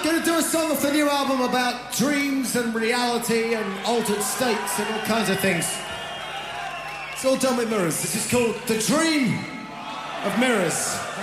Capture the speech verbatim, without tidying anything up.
Going to do a song off the new album about dreams and reality and altered states and all kinds of things. It's all done with mirrors. This is called The Dream of Mirrors.